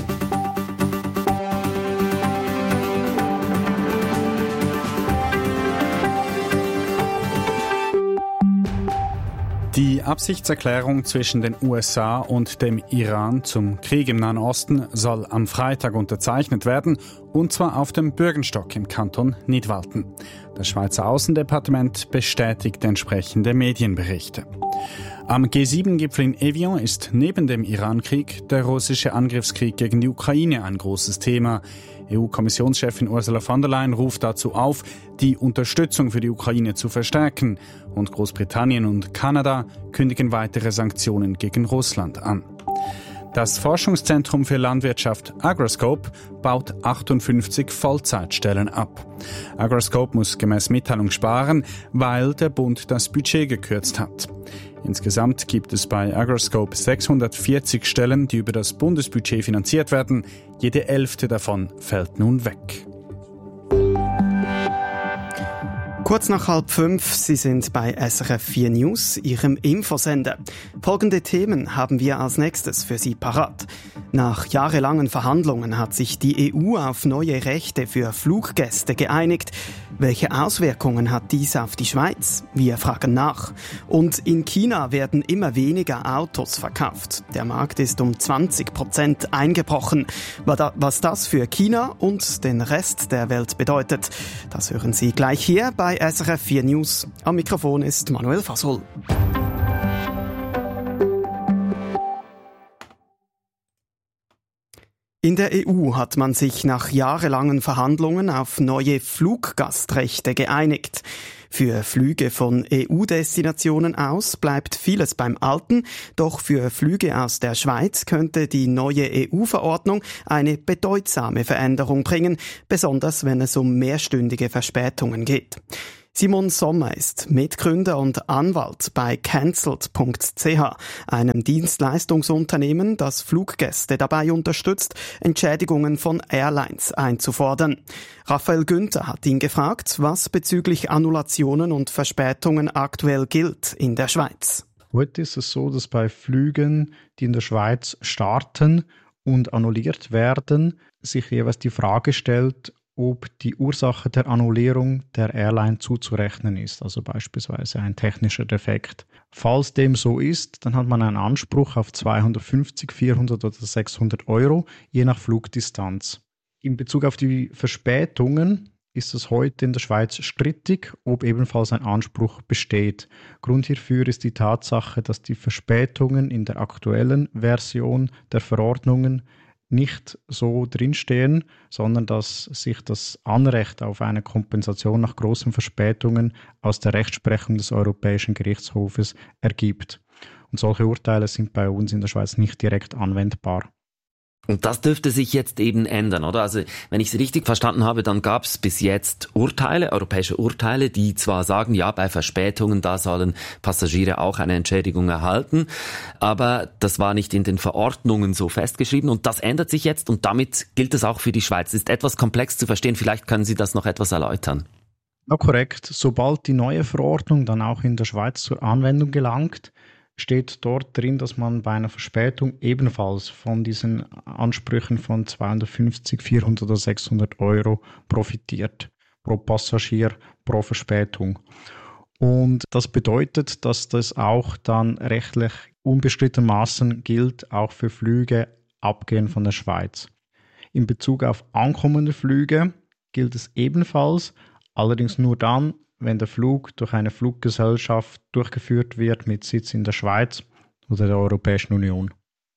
Die Absichtserklärung zwischen den U S A und dem Iran zum Krieg im Nahen Osten soll am Freitag unterzeichnet werden, und zwar auf dem Bürgenstock im Kanton Nidwalden. Das Schweizer Außendepartement bestätigt entsprechende Medienberichte. Am G sieben Gipfel in Evian ist neben dem Iran-Krieg der russische Angriffskrieg gegen die Ukraine ein großes Thema. E U-Kommissionschefin Ursula von der Leyen ruft dazu auf, die Unterstützung für die Ukraine zu verstärken. Und Großbritannien und Kanada kündigen weitere Sanktionen gegen Russland an. Das Forschungszentrum für Landwirtschaft Agroscope baut achtundfünfzig Vollzeitstellen ab. Agroscope muss gemäß Mitteilung sparen, weil der Bund das Budget gekürzt hat. Insgesamt gibt es bei Agroscope sechshundertvierzig Stellen, die über das Bundesbudget finanziert werden. Jede elfte davon fällt nun weg. Kurz nach halb fünf, Sie sind bei S R F vier News, Ihrem Infosender. Folgende Themen haben wir als nächstes für Sie parat. Nach jahrelangen Verhandlungen hat sich die E U auf neue Rechte für Fluggäste geeinigt. Welche Auswirkungen hat dies auf die Schweiz? Wir fragen nach. Und in China werden immer weniger Autos verkauft. Der Markt ist um zwanzig Prozent eingebrochen. Was das für China und den Rest der Welt bedeutet, das hören Sie gleich hier bei S R F vier News. Am Mikrofon ist Manuel Fasol. In der E U hat man sich nach jahrelangen Verhandlungen auf neue Fluggastrechte geeinigt. Für Flüge von E U-Destinationen aus bleibt vieles beim Alten, doch für Flüge aus der Schweiz könnte die neue E U-Verordnung eine bedeutsame Veränderung bringen, besonders wenn es um mehrstündige Verspätungen geht. Simon Sommer ist Mitgründer und Anwalt bei cancelled punkt c h, einem Dienstleistungsunternehmen, das Fluggäste dabei unterstützt, Entschädigungen von Airlines einzufordern. Raphael Günther hat ihn gefragt, was bezüglich Annulationen und Verspätungen aktuell gilt in der Schweiz. Heute ist es so, dass bei Flügen, die in der Schweiz starten und annulliert werden, sich jeweils die Frage stellt, ob die Ursache der Annullierung der Airline zuzurechnen ist, also beispielsweise ein technischer Defekt. Falls dem so ist, dann hat man einen Anspruch auf zweihundertfünfzig, vierhundert oder sechshundert Euro, je nach Flugdistanz. In Bezug auf die Verspätungen ist es heute in der Schweiz strittig, ob ebenfalls ein Anspruch besteht. Grund hierfür ist die Tatsache, dass die Verspätungen in der aktuellen Version der Verordnungen nicht so drinstehen, sondern dass sich das Anrecht auf eine Kompensation nach großen Verspätungen aus der Rechtsprechung des Europäischen Gerichtshofes ergibt. Und solche Urteile sind bei uns in der Schweiz nicht direkt anwendbar. Und das dürfte sich jetzt eben ändern, oder? Also wenn ich es richtig verstanden habe, dann gab es bis jetzt Urteile, europäische Urteile, die zwar sagen, ja, bei Verspätungen, da sollen Passagiere auch eine Entschädigung erhalten, aber das war nicht in den Verordnungen so festgeschrieben und das ändert sich jetzt und damit gilt es auch für die Schweiz. Ist etwas komplex zu verstehen, vielleicht können Sie das noch etwas erläutern. Ja, korrekt. Sobald die neue Verordnung dann auch in der Schweiz zur Anwendung gelangt, steht dort drin, dass man bei einer Verspätung ebenfalls von diesen Ansprüchen von zweihundertfünfzig, vierhundert oder sechshundert Euro profitiert. Pro Passagier, pro Verspätung. Und das bedeutet, dass das auch dann rechtlich unbestrittenermaßen gilt, auch für Flüge abgehend von der Schweiz. In Bezug auf ankommende Flüge gilt es ebenfalls, allerdings nur dann, wenn der Flug durch eine Fluggesellschaft durchgeführt wird mit Sitz in der Schweiz oder der Europäischen Union.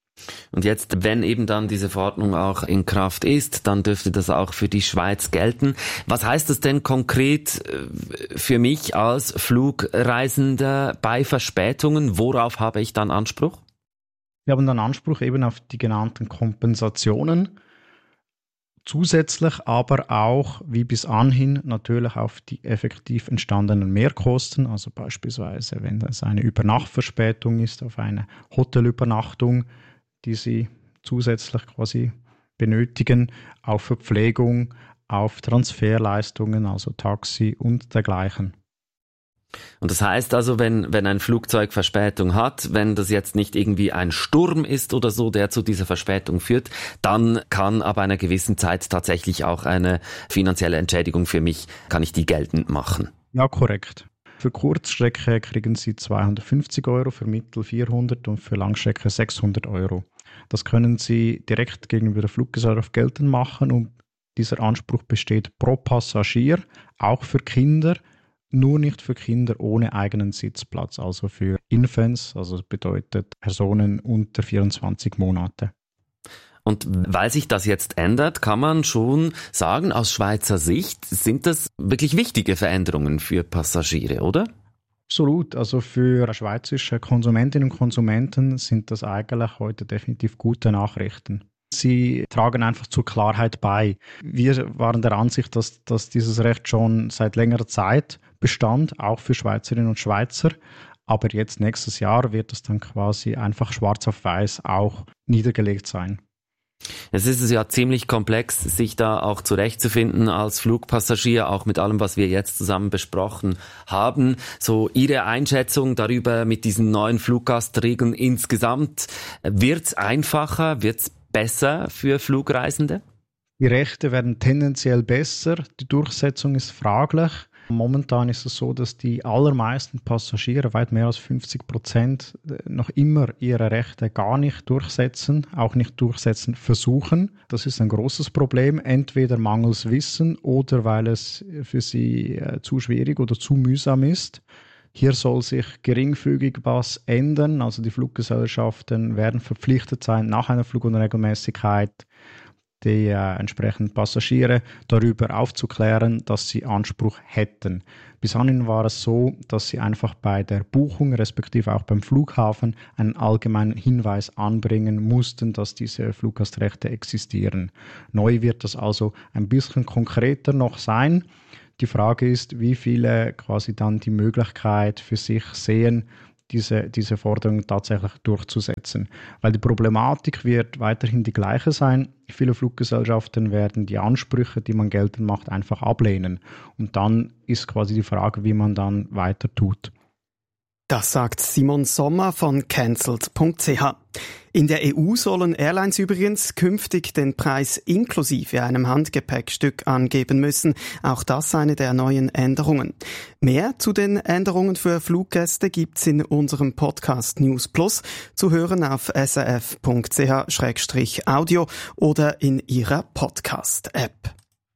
Und jetzt, wenn eben dann diese Verordnung auch in Kraft ist, dann dürfte das auch für die Schweiz gelten. Was heißt das denn konkret für mich als Flugreisender bei Verspätungen? Worauf habe ich dann Anspruch? Wir haben dann Anspruch eben auf die genannten Kompensationen. Zusätzlich aber auch, wie bis anhin, natürlich auf die effektiv entstandenen Mehrkosten, also beispielsweise, wenn es eine Übernachtverspätung ist, auf eine Hotelübernachtung, die Sie zusätzlich quasi benötigen, auf Verpflegung, auf Transferleistungen, also Taxi und dergleichen. Und das heißt also, wenn, wenn ein Flugzeug Verspätung hat, wenn das jetzt nicht irgendwie ein Sturm ist oder so, der zu dieser Verspätung führt, dann kann ab einer gewissen Zeit tatsächlich auch eine finanzielle Entschädigung für mich, kann ich die geltend machen. Ja, korrekt. Für Kurzstrecke kriegen Sie zweihundertfünfzig Euro, für Mittel vierhundert und für Langstrecke sechshundert Euro. Das können Sie direkt gegenüber der Fluggesellschaft geltend machen und dieser Anspruch besteht pro Passagier, auch für Kinder, nur nicht für Kinder ohne eigenen Sitzplatz, also für Infants, also das bedeutet Personen unter vierundzwanzig Monate. Und weil sich das jetzt ändert, kann man schon sagen, aus Schweizer Sicht sind das wirklich wichtige Veränderungen für Passagiere, oder? Absolut. Also für schweizerische Konsumentinnen und Konsumenten sind das eigentlich heute definitiv gute Nachrichten. Sie tragen einfach zur Klarheit bei. Wir waren der Ansicht, dass, dass dieses Recht schon seit längerer Zeit bestand, auch für Schweizerinnen und Schweizer. Aber jetzt nächstes Jahr wird es dann quasi einfach schwarz auf weiß auch niedergelegt sein. Es ist es ja ziemlich komplex, sich da auch zurechtzufinden als Flugpassagier, auch mit allem, was wir jetzt zusammen besprochen haben. So Ihre Einschätzung darüber mit diesen neuen Fluggastregeln insgesamt. Wird es einfacher, wird es besser für Flugreisende? Die Rechte werden tendenziell besser, die Durchsetzung ist fraglich. Momentan ist es so, dass die allermeisten Passagiere, weit mehr als fünfzig Prozent, noch immer ihre Rechte gar nicht durchsetzen, auch nicht durchsetzen versuchen. Das ist ein großes Problem, entweder mangels Wissen oder weil es für sie zu schwierig oder zu mühsam ist. Hier soll sich geringfügig was ändern, also die Fluggesellschaften werden verpflichtet sein, nach einer Flugunregelmäßigkeit die äh, entsprechenden Passagiere darüber aufzuklären, dass sie Anspruch hätten. Bis anhin war es so, dass sie einfach bei der Buchung respektive auch beim Flughafen einen allgemeinen Hinweis anbringen mussten, dass diese Fluggastrechte existieren. Neu wird das also ein bisschen konkreter noch sein. Die Frage ist, wie viele quasi dann die Möglichkeit für sich sehen, diese, diese Forderung tatsächlich durchzusetzen. Weil die Problematik wird weiterhin die gleiche sein. Viele Fluggesellschaften werden die Ansprüche, die man geltend macht, einfach ablehnen. Und dann ist quasi die Frage, wie man dann weiter tut. Das sagt Simon Sommer von cancelled punkt c h. In der E U sollen Airlines übrigens künftig den Preis inklusive einem Handgepäckstück angeben müssen. Auch das eine der neuen Änderungen. Mehr zu den Änderungen für Fluggäste gibt's in unserem Podcast News Plus zu hören auf s r f punkt c h slash audio oder in Ihrer Podcast-App.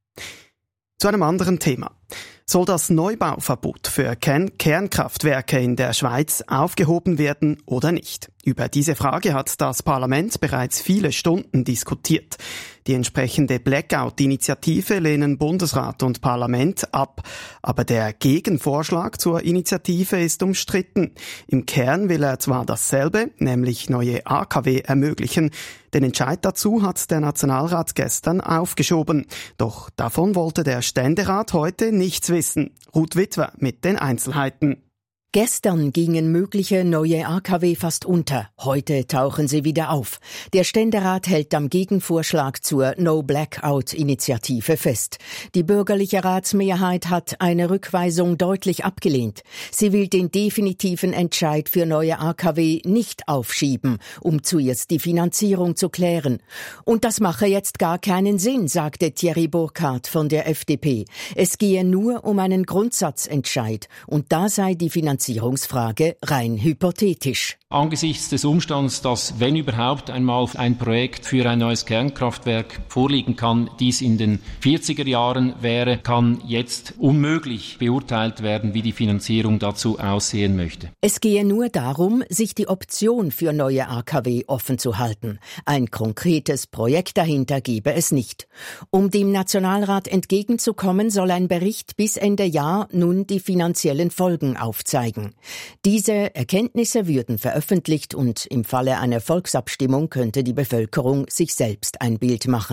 Zu einem anderen Thema. Soll das Neubauverbot für Kern- Kernkraftwerke in der Schweiz aufgehoben werden oder nicht? Über diese Frage hat das Parlament bereits viele Stunden diskutiert. Die entsprechende Blackout-Initiative lehnen Bundesrat und Parlament ab. Aber der Gegenvorschlag zur Initiative ist umstritten. Im Kern will er zwar dasselbe, nämlich neue A K W ermöglichen. Den Entscheid dazu hat der Nationalrat gestern aufgeschoben. Doch davon wollte der Ständerat heute nichts wissen. Ruth Witwer mit den Einzelheiten. Gestern gingen mögliche neue A K W fast unter. Heute tauchen sie wieder auf. Der Ständerat hält am Gegenvorschlag zur No-Blackout-Initiative fest. Die bürgerliche Ratsmehrheit hat eine Rückweisung deutlich abgelehnt. Sie will den definitiven Entscheid für neue A K W nicht aufschieben, um zuerst die Finanzierung zu klären. Und das mache jetzt gar keinen Sinn, sagte Thierry Burkhardt von der F D P. Es gehe nur um einen Grundsatzentscheid und da sei die Finanzierung Finanzierungsfrage rein hypothetisch. Angesichts des Umstands, dass, wenn überhaupt einmal ein Projekt für ein neues Kernkraftwerk vorliegen kann, dies in den vierziger Jahren wäre, kann jetzt unmöglich beurteilt werden, wie die Finanzierung dazu aussehen möchte. Es gehe nur darum, sich die Option für neue A K W offen zu halten. Ein konkretes Projekt dahinter gebe es nicht. Um dem Nationalrat entgegenzukommen, soll ein Bericht bis Ende Jahr nun die finanziellen Folgen aufzeigen. Diese Erkenntnisse würden veröffentlicht und im Falle einer Volksabstimmung könnte die Bevölkerung sich selbst ein Bild machen.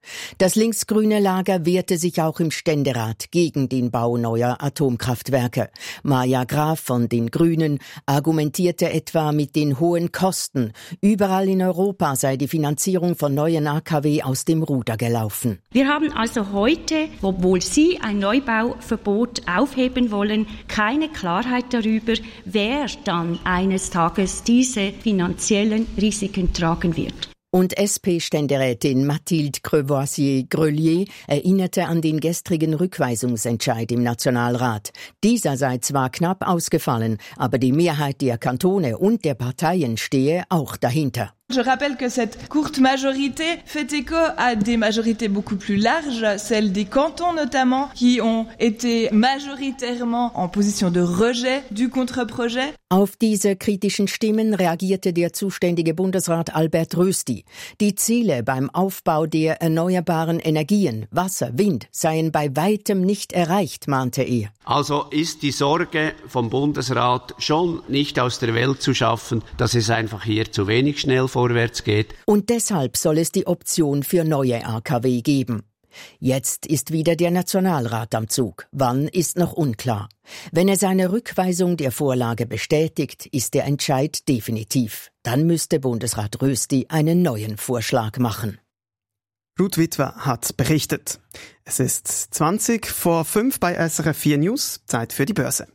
Das linksgrüne Lager wehrte sich auch im Ständerat gegen den Bau neuer Atomkraftwerke. Maja Graf von den Grünen argumentierte etwa mit den hohen Kosten. Überall in Europa sei die Finanzierung von neuen A K W aus dem Ruder gelaufen. Wir haben also heute, obwohl Sie ein Neubauverbot aufheben wollen, keine Klarheit darüber, wer dann eines Tages diese finanziellen Risiken tragen wird. Und S P-Ständerätin Mathilde Crevoisier-Grelier erinnerte an den gestrigen Rückweisungsentscheid im Nationalrat. Dieser sei zwar knapp ausgefallen, aber die Mehrheit der Kantone und der Parteien stehe auch dahinter. Je rappelle que cette courte majorité fait écho à des majorités beaucoup plus larges, celles des cantons notamment, qui ont été majoritairement en position de rejet du Contre-Projet. Auf diese kritischen Stimmen reagierte der zuständige Bundesrat Albert Rösti. Die Ziele beim Aufbau der erneuerbaren Energien, Wasser, Wind, seien bei weitem nicht erreicht, mahnte er. Also ist die Sorge vom Bundesrat schon nicht aus der Welt zu schaffen, dass es einfach hier zu wenig schnell vorwärts geht. Und deshalb soll es die Option für neue A K W geben. Jetzt ist wieder der Nationalrat am Zug. Wann ist noch unklar. Wenn er seine Rückweisung der Vorlage bestätigt, ist der Entscheid definitiv. Dann müsste Bundesrat Rösti einen neuen Vorschlag machen. Ruth Witwer hat berichtet. Es ist zwanzig vor fünf bei S R F vier News. Zeit für die Börse.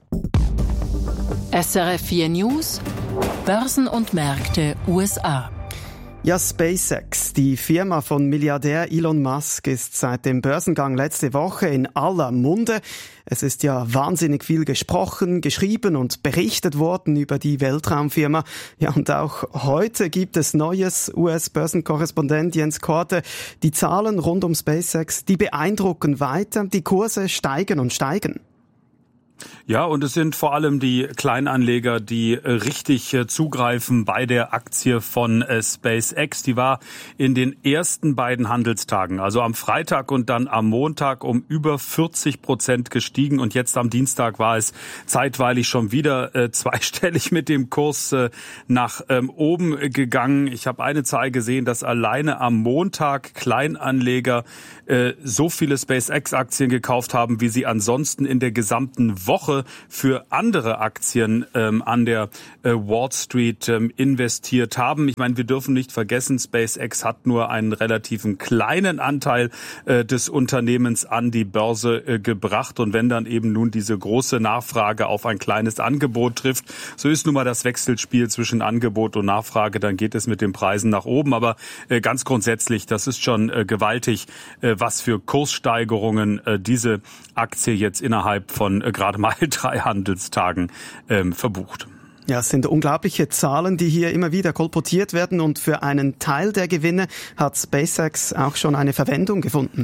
S R F vier News, Börsen und Märkte U S A. Ja, SpaceX, die Firma von Milliardär Elon Musk, ist seit dem Börsengang letzte Woche in aller Munde. Es ist ja wahnsinnig viel gesprochen, geschrieben und berichtet worden über die Weltraumfirma. Ja, und auch heute gibt es Neues. U S-Börsenkorrespondent Jens Korte. Die Zahlen rund um SpaceX, die beeindrucken weiter. Die Kurse steigen und steigen. Ja, und es sind vor allem die Kleinanleger, die richtig zugreifen bei der Aktie von SpaceX. Die war in den ersten beiden Handelstagen, also am Freitag und dann am Montag, um über vierzig Prozent gestiegen. Und jetzt am Dienstag war es zeitweilig schon wieder äh, zweistellig mit dem Kurs äh, nach ähm, oben gegangen. Ich habe eine Zahl gesehen, dass alleine am Montag Kleinanleger äh, so viele SpaceX-Aktien gekauft haben, wie sie ansonsten in der gesamten Woche für andere Aktien ähm, an der äh, Wall Street ähm, investiert haben. Ich meine, wir dürfen nicht vergessen, SpaceX hat nur einen relativen kleinen Anteil äh, des Unternehmens an die Börse äh, gebracht. Und wenn dann eben nun diese große Nachfrage auf ein kleines Angebot trifft, so ist nun mal das Wechselspiel zwischen Angebot und Nachfrage, dann geht es mit den Preisen nach oben. Aber äh, ganz grundsätzlich, das ist schon äh, gewaltig, äh, was für Kurssteigerungen äh, diese Aktie jetzt innerhalb von äh, gerade mal drei Handelstagen ähm, verbucht. Ja, es sind unglaubliche Zahlen, die hier immer wieder kolportiert werden, und für einen Teil der Gewinne hat SpaceX auch schon eine Verwendung gefunden.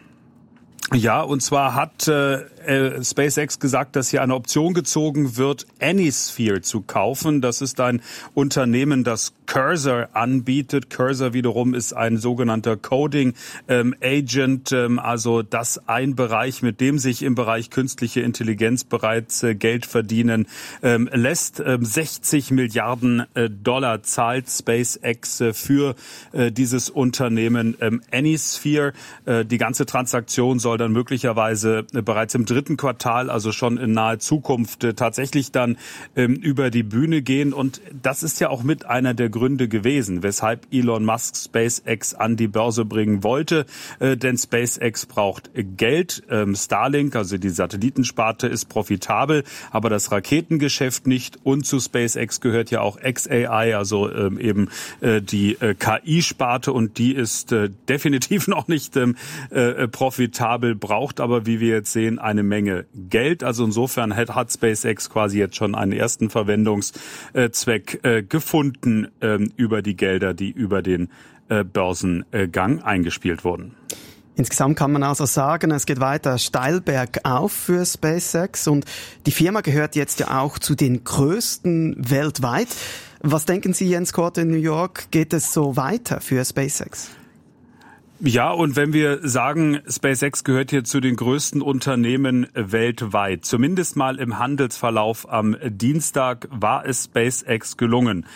Ja, und zwar hat äh, SpaceX gesagt, dass hier eine Option gezogen wird, Anysphere zu kaufen. Das ist ein Unternehmen, das Cursor anbietet. Cursor wiederum ist ein sogenannter Coding ähm, Agent, ähm, also das ein Bereich, mit dem sich im Bereich künstliche Intelligenz bereits äh, Geld verdienen ähm, lässt. Ähm, sechzig Milliarden äh, Dollar zahlt SpaceX äh, für äh, dieses Unternehmen ähm, Anysphere. Äh, die ganze Transaktion soll dann möglicherweise äh, bereits im dritten Quartal, also schon in naher Zukunft, äh, tatsächlich dann ähm, über die Bühne gehen. Und das ist ja auch mit einer der Gründe gewesen, weshalb Elon Musk SpaceX an die Börse bringen wollte. Äh, denn SpaceX braucht Geld. Ähm, Starlink, also die Satellitensparte, ist profitabel, aber das Raketengeschäft nicht. Und zu SpaceX gehört ja auch X A I, also ähm, eben äh, die äh, K I-Sparte, und die ist äh, definitiv noch nicht ähm, äh, profitabel, braucht aber, wie wir jetzt sehen, eine Menge Geld. Also insofern hat, hat SpaceX quasi jetzt schon einen ersten Verwendungszweck äh, gefunden äh, über die Gelder, die über den äh, Börsengang eingespielt wurden. Insgesamt kann man also sagen, es geht weiter steil bergauf für SpaceX, und die Firma gehört jetzt ja auch zu den größten weltweit. Was denken Sie, Jens Korte in New York? Geht es so weiter für SpaceX? Ja, und wenn wir sagen, SpaceX gehört hier zu den größten Unternehmen weltweit, zumindest mal im Handelsverlauf am Dienstag war es SpaceX gelungen,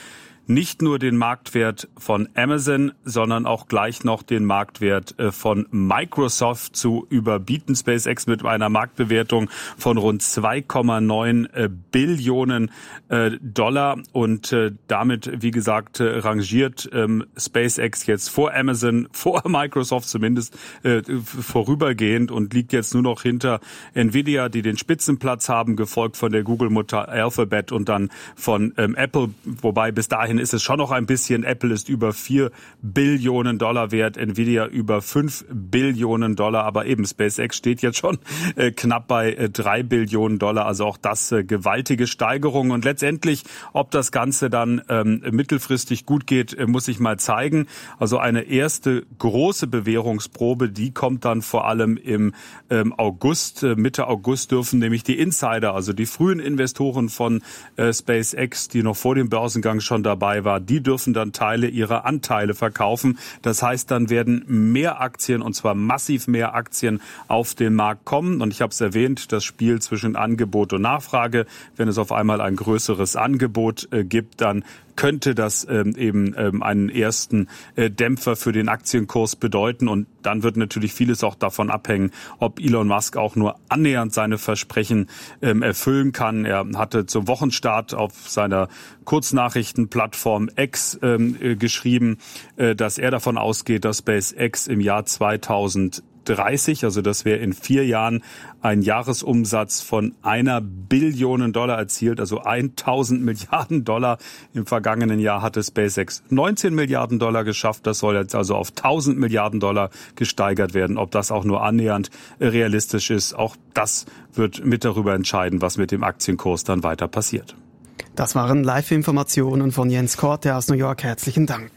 nicht nur den Marktwert von Amazon, sondern auch gleich noch den Marktwert von Microsoft zu überbieten. SpaceX mit einer Marktbewertung von rund zwei Komma neun Billionen Dollar und damit, wie gesagt, rangiert SpaceX jetzt vor Amazon, vor Microsoft zumindest vorübergehend und liegt jetzt nur noch hinter Nvidia, die den Spitzenplatz haben, gefolgt von der Google-Mutter Alphabet und dann von Apple, wobei bis dahin ist es schon noch ein bisschen. Apple ist über vier Billionen Dollar wert, Nvidia über fünf Billionen Dollar, aber eben SpaceX steht jetzt schon äh, knapp bei äh, drei Billionen Dollar, also auch das äh, gewaltige Steigerung. Und letztendlich, ob das Ganze dann ähm, mittelfristig gut geht, äh, muss ich mal zeigen. Also eine erste große Bewährungsprobe, die kommt dann vor allem im ähm, August. Äh, Mitte August dürfen nämlich die Insider, also die frühen Investoren von äh, SpaceX, die noch vor dem Börsengang schon dabei war, die dürfen dann Teile ihrer Anteile verkaufen. Das heißt, dann werden mehr Aktien, und zwar massiv mehr Aktien auf den Markt kommen. Und ich habe es erwähnt, das Spiel zwischen Angebot und Nachfrage. Wenn es auf einmal ein größeres Angebot äh, gibt, dann könnte das ähm, eben ähm, einen ersten äh, Dämpfer für den Aktienkurs bedeuten. Und dann wird natürlich vieles auch davon abhängen, ob Elon Musk auch nur annähernd seine Versprechen ähm, erfüllen kann. Er hatte zum Wochenstart auf seiner Kurznachrichtenplattform X ähm, äh, geschrieben, äh, dass er davon ausgeht, dass SpaceX im Jahr zweitausenddreißig, also das wäre in vier Jahren, ein Jahresumsatz von einer Billion Dollar erzielt, also tausend Milliarden Dollar. Im vergangenen Jahr hatte SpaceX neunzehn Milliarden Dollar geschafft. Das soll jetzt also auf tausend Milliarden Dollar gesteigert werden. Ob das auch nur annähernd realistisch ist, auch das wird mit darüber entscheiden, was mit dem Aktienkurs dann weiter passiert. Das waren Live-Informationen von Jens Korte aus New York. Herzlichen Dank.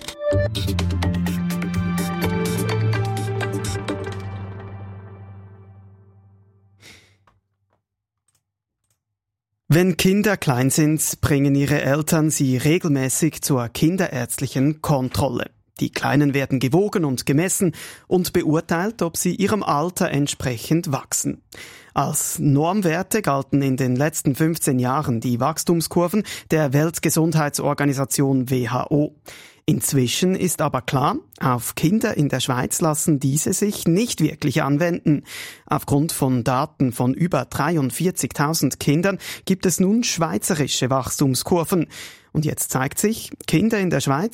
Wenn Kinder klein sind, bringen ihre Eltern sie regelmäßig zur kinderärztlichen Kontrolle. Die Kleinen werden gewogen und gemessen und beurteilt, ob sie ihrem Alter entsprechend wachsen. Als Normwerte galten in den letzten fünfzehn Jahren die Wachstumskurven der Weltgesundheitsorganisation W H O. Inzwischen ist aber klar, auf Kinder in der Schweiz lassen diese sich nicht wirklich anwenden. Aufgrund von Daten von über dreiundvierzigtausend Kindern gibt es nun schweizerische Wachstumskurven. Und jetzt zeigt sich, Kinder in der Schweiz